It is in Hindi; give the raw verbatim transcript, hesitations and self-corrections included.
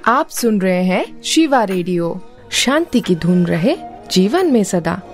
आप सुन रहे हैं शिवा रेडियो। शांति की धुन रहे जीवन में सदा।